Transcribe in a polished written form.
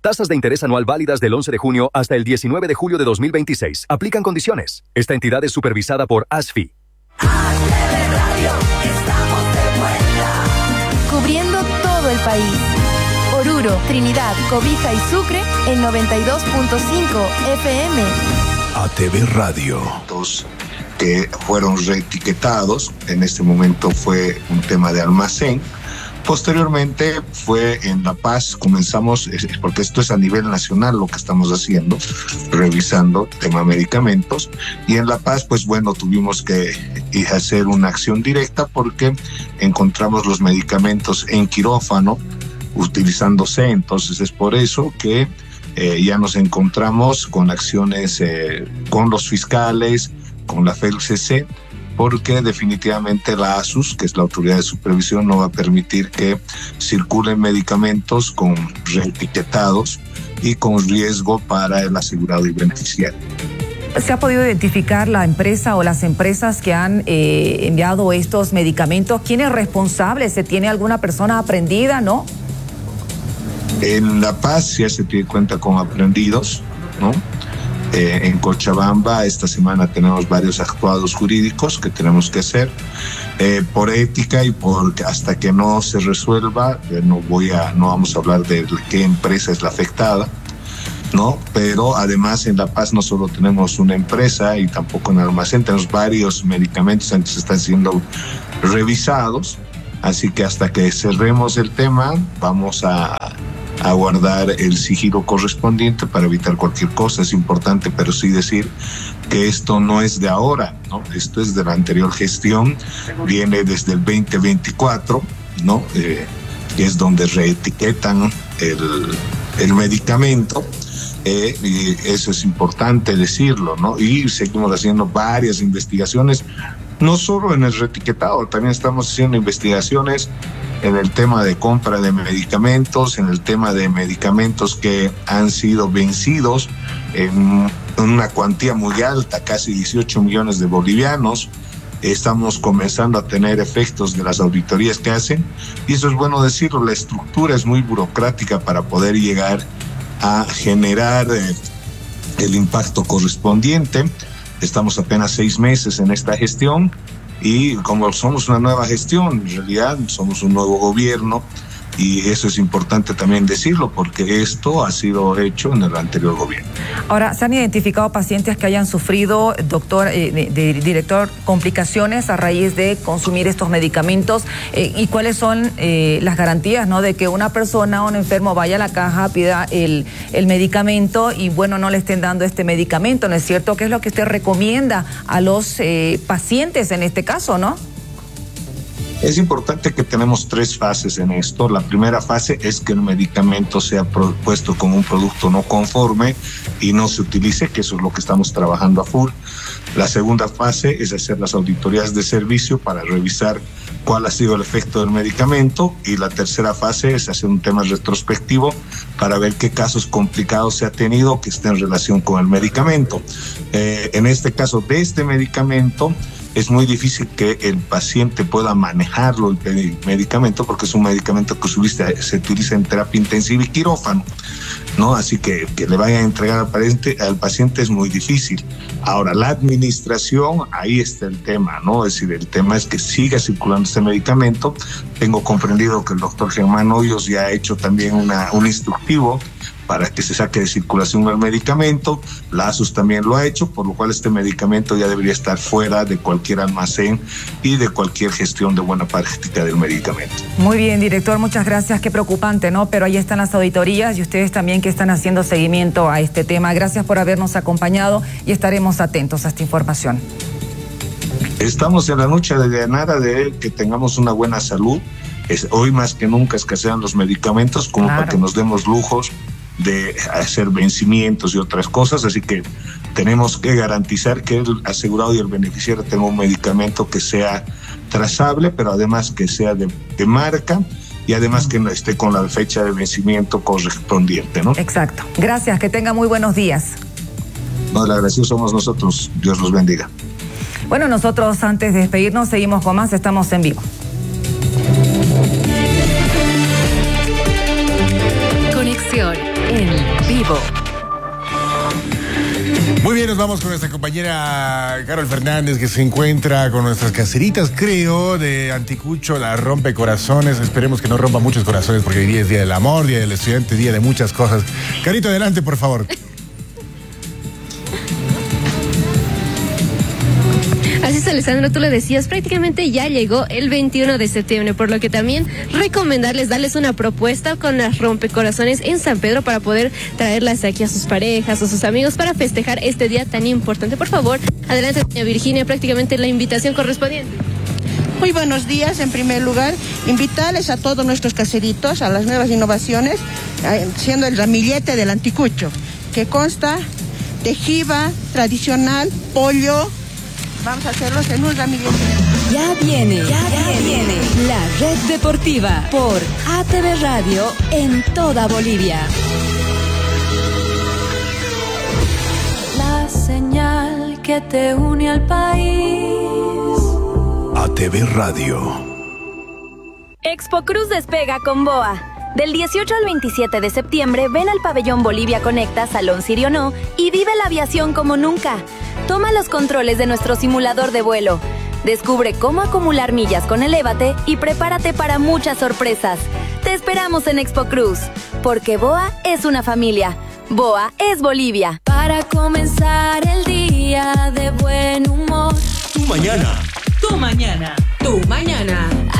Tasas de interés anual válidas del 11 de junio hasta el 19 de julio de 2026. Aplican condiciones. Esta entidad es supervisada por ASFI. ATV Radio, estamos de vuelta. Cubriendo todo el país. Oruro, Trinidad, Cobija y Sucre en 92.5 FM. ATV Radio. Que fueron reetiquetados. En este momento fue un tema de almacén. Posteriormente fue en La Paz, comenzamos, porque esto es a nivel nacional lo que estamos haciendo, revisando tema medicamentos, y en La Paz, pues bueno, tuvimos que hacer una acción directa porque encontramos los medicamentos en quirófano utilizándose. Entonces es por eso que ya nos encontramos con acciones con los fiscales, con la FELCC, porque definitivamente la ASUS, que es la autoridad de supervisión, no va a permitir que circulen medicamentos con reetiquetados y con riesgo para el asegurado y beneficiario. ¿Se ha podido identificar la empresa o las empresas que han enviado estos medicamentos? ¿Quién es responsable? ¿Se tiene alguna persona aprendida, no? En La Paz ya se tiene cuenta con aprendidos, ¿no? En Cochabamba esta semana tenemos varios actuados jurídicos que tenemos que hacer por ética y porque hasta que no se resuelva no vamos a hablar de qué empresa es la afectada, ¿no? Pero además en La Paz no solo tenemos una empresa y tampoco en el almacén, tenemos varios medicamentos que se están siendo revisados, así que hasta que cerremos el tema vamos a guardar el sigilo correspondiente para evitar cualquier cosa. Es importante, pero sí decir que esto no es de ahora, ¿no? Esto es de la anterior gestión, viene desde el 2024, ¿no? Que es donde reetiquetan el medicamento, y eso es importante decirlo, ¿no? Y seguimos haciendo varias investigaciones, no solo en el reetiquetado, también estamos haciendo investigaciones en el tema de compra de medicamentos, en el tema de medicamentos que han sido vencidos en una cuantía muy alta, casi 18 millones de bolivianos. Estamos comenzando a tener efectos de las auditorías que hacen, y eso es bueno decirlo, la estructura es muy burocrática para poder llegar a generar el impacto correspondiente. Estamos apenas 6 meses en esta gestión, y como somos una nueva gestión, en realidad somos un nuevo gobierno, y eso es importante también decirlo porque esto ha sido hecho en el anterior gobierno. Ahora, ¿se han identificado pacientes que hayan sufrido, doctor, director, complicaciones a raíz de consumir estos medicamentos? ¿Y cuáles son las garantías, ¿no?, de que una persona, un enfermo, vaya a la caja, pida el medicamento y, bueno, no le estén dando este medicamento, ¿no es cierto? ¿Qué es lo que usted recomienda a los pacientes en este caso, no? Es importante que tenemos 3 fases en esto. La primera fase es que el medicamento sea puesto como un producto no conforme y no se utilice, que eso es lo que estamos trabajando a full. La segunda fase es hacer las auditorías de servicio para revisar cuál ha sido el efecto del medicamento, y la tercera fase es hacer un tema retrospectivo para ver qué casos complicados se ha tenido que estén en relación con el medicamento. En este caso de este medicamento, es muy difícil que el paciente pueda manejarlo, el medicamento, porque es un medicamento que se utiliza en terapia intensiva y quirófano, ¿no? Así que le vayan a entregar al paciente es muy difícil. Ahora, la administración, ahí está el tema, ¿no? Es decir, el tema es que siga circulando este medicamento. Tengo comprendido que el doctor Germán Hoyos ya ha hecho también un instructivo para que se saque de circulación el medicamento. La ASUS también lo ha hecho, por lo cual este medicamento ya debería estar fuera de cualquier almacén y de cualquier gestión de buena práctica del medicamento. Muy bien, director, muchas gracias. Qué preocupante, ¿no? Pero ahí están las auditorías y ustedes también que están haciendo seguimiento a este tema. Gracias por habernos acompañado y estaremos atentos a esta información. Estamos en la lucha de ganar de que tengamos una buena salud. Hoy más que nunca escasean los medicamentos como para que nos demos lujos de hacer vencimientos y otras cosas, así que tenemos que garantizar que el asegurado y el beneficiario tenga un medicamento que sea trazable, pero además que sea de marca y además que esté con la fecha de vencimiento correspondiente, ¿no? Exacto. Gracias, que tenga muy buenos días. No, el agradecido somos nosotros. Dios los bendiga. Bueno, nosotros antes de despedirnos seguimos con más, estamos en vivo. Conexión en vivo. Muy bien, nos vamos con nuestra compañera Carol Fernández, que se encuentra con nuestras caseritas, creo, de Anticucho, la rompecorazones. Esperemos que no rompa muchos corazones, porque hoy día es Día del Amor, Día del Estudiante, Día de muchas cosas. Carito, adelante, por favor. Así es, Alessandro, tú lo decías, prácticamente ya llegó el 21 de septiembre, por lo que también recomendarles darles una propuesta con las rompecorazones en San Pedro para poder traerlas aquí a sus parejas o sus amigos para festejar este día tan importante. Por favor, adelante, doña Virginia, prácticamente la invitación correspondiente. Muy buenos días. En primer lugar, invitarles a todos nuestros caseritos a las nuevas innovaciones, siendo el ramillete del Anticucho, que consta de jiba tradicional, pollo. Vamos a hacerlos en un ramillete. Ya viene la Red Deportiva por ATV Radio en toda Bolivia. La señal que te une al país. ATV Radio. Expo Cruz despega con BOA. Del 18 al 27 de septiembre, ven al pabellón Bolivia Conecta, Salón Sirionó y vive la aviación como nunca. Toma los controles de nuestro simulador de vuelo. Descubre cómo acumular millas con Elévate y prepárate para muchas sorpresas. Te esperamos en Expo Cruz, porque BOA es una familia. BOA es Bolivia. Para comenzar el día de buen humor. Tu mañana. Tu mañana. Tu mañana.